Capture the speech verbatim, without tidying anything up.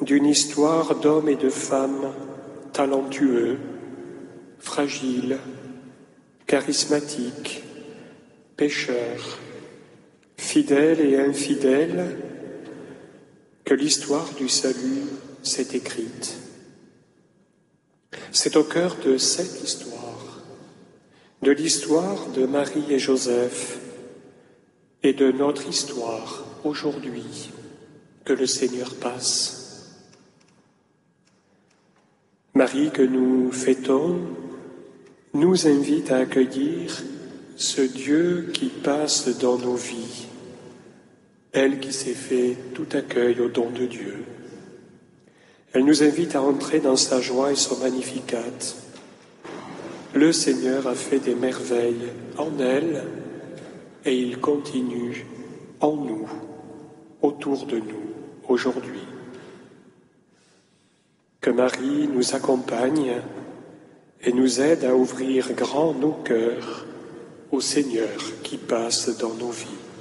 d'une histoire d'hommes et de femmes talentueux, fragiles, charismatiques, pécheurs, fidèles et infidèles, que l'histoire du salut s'est écrite. C'est au cœur de cette histoire, de l'histoire de Marie et Joseph et de notre histoire aujourd'hui, que le Seigneur passe. Marie que nous fêtons nous invite à accueillir ce Dieu qui passe dans nos vies, elle qui s'est fait tout accueil au don de Dieu. Elle nous invite à entrer dans sa joie et son Magnificat. Le Seigneur a fait des merveilles en elle et il continue en nous, autour de nous, aujourd'hui. Que Marie nous accompagne et nous aide à ouvrir grand nos cœurs au Seigneur qui passe dans nos vies.